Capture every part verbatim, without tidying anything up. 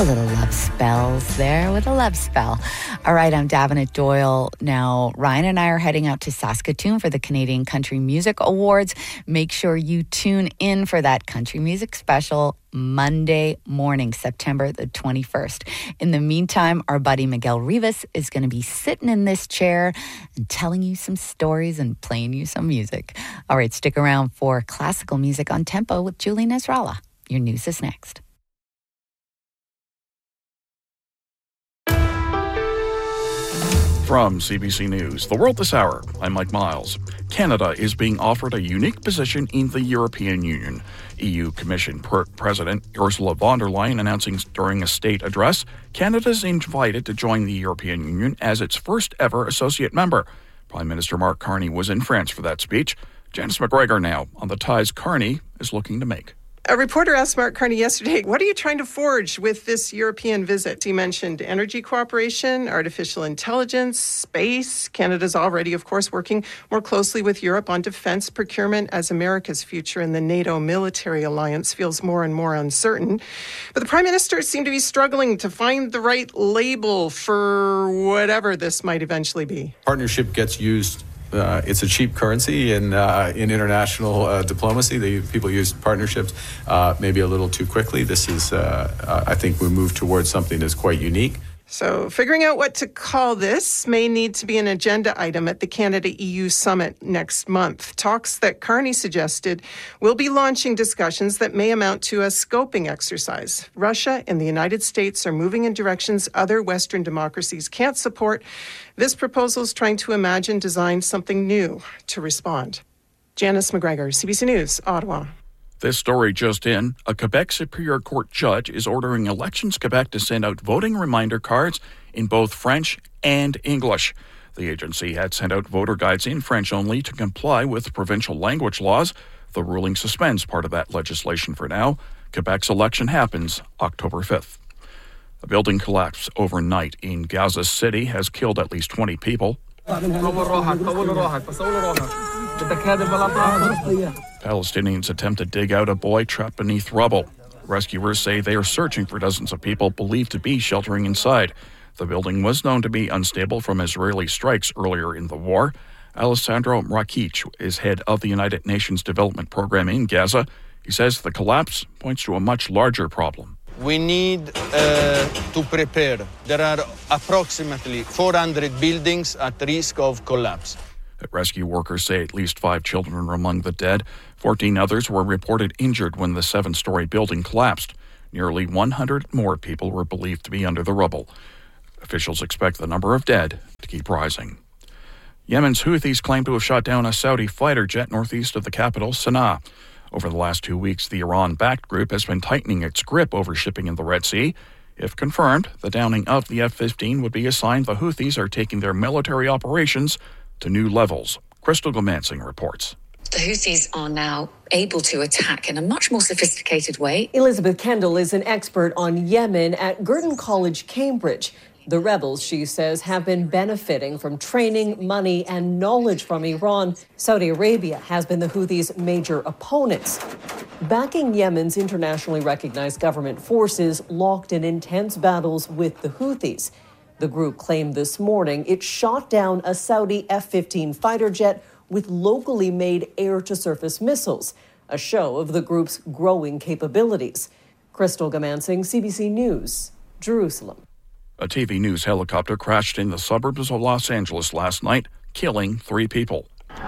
A little love spells there with a love spell. All right, I'm Davenant Doyle. Now, Ryan and I are heading out to Saskatoon for the Canadian Country Music Awards. Make sure you tune in for that country music special Monday morning, September the twenty-first. In the meantime, our buddy Miguel Rivas is going to be sitting in this chair and telling you some stories and playing you some music. All right, stick around for classical music on Tempo with Julie Nasrallah. Your news is next. From C B C News, The World This Hour, I'm Mike Miles. Canada is being offered a unique position in the European Union. E U Commission per- President Ursula von der Leyen announcing during a state address, Canada is invited to join the European Union as its first ever associate member. Prime Minister Mark Carney was in France for that speech. Janice McGregor now on the ties Carney is looking to make. A reporter asked Mark Carney yesterday, what are you trying to forge with this European visit? He mentioned energy cooperation, artificial intelligence, space. Canada's already, of course, working more closely with Europe on defense procurement as America's future in the NATO military alliance feels more and more uncertain. But the Prime Minister seemed to be struggling to find the right label for whatever this might eventually be. Partnership gets used. Uh, it's a cheap currency in uh, in international uh, diplomacy. The people use partnerships uh, maybe a little too quickly. This is, uh, uh, I think, we move towards something that's quite unique. So figuring out what to call this may need to be an agenda item at the Canada-E U summit next month. Talks that Carney suggested will be launching discussions that may amount to a scoping exercise. Russia and the United States are moving in directions other Western democracies can't support. This proposal is trying to imagine, design something new to respond. Janice McGregor, C B C News, Ottawa. This story just in, a Quebec Superior Court judge is ordering Elections Quebec to send out voting reminder cards in both French and English. The agency had sent out voter guides in French only to comply with provincial language laws. The ruling suspends part of that legislation for now. Quebec's election happens October fifth. A building collapse overnight in Gaza City has killed at least twenty people. Palestinians attempt to dig out a boy trapped beneath rubble. Rescuers say they are searching for dozens of people believed to be sheltering inside. The building was known to be unstable from Israeli strikes earlier in the war. Alessandro Mrakic is head of the United Nations Development Program in Gaza. He says the collapse points to a much larger problem. We need uh, to prepare. There are approximately four hundred buildings at risk of collapse. Rescue workers say at least five children are among the dead. fourteen others were reported injured when the seven-story building collapsed. Nearly one hundred more people were believed to be under the rubble. Officials expect the number of dead to keep rising. Yemen's Houthis claim to have shot down a Saudi fighter jet northeast of the capital, Sana'a. Over the last two weeks, the Iran-backed group has been tightening its grip over shipping in the Red Sea. If confirmed, the downing of the F fifteen would be a sign the Houthis are taking their military operations to new levels. Crystal Gomansing reports. The Houthis are now able to attack in a much more sophisticated way. Elizabeth Kendall is an expert on Yemen at Girton College, Cambridge. The rebels, she says, have been benefiting from training, money, and knowledge from Iran. Saudi Arabia has been the Houthis' major opponents. Backing Yemen's internationally recognized government forces locked in intense battles with the Houthis. The group claimed this morning it shot down a Saudi F fifteen fighter jet with locally made air-to-surface missiles, a show of the group's growing capabilities. Crystal Gomansing, C B C News, Jerusalem. A T V news helicopter crashed in the suburbs of Los Angeles last night, killing three people.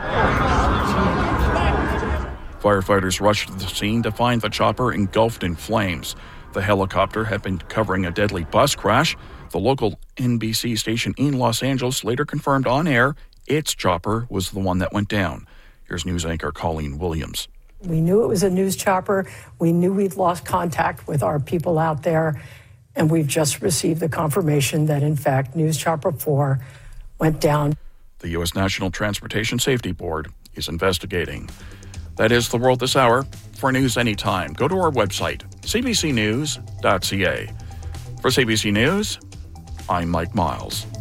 Firefighters rushed to the scene to find the chopper engulfed in flames. The helicopter had been covering a deadly bus crash. The local N B C station in Los Angeles later confirmed on air its chopper was the one that went down. Here's news anchor Colleen Williams. We knew it was a news chopper. We knew we'd lost contact with our people out there. And we've just received the confirmation that, in fact, News Chopper four went down. The U S National Transportation Safety Board is investigating. That is The World This Hour. For news anytime, go to our website, c b c news dot c a. For C B C News, I'm Mike Miles.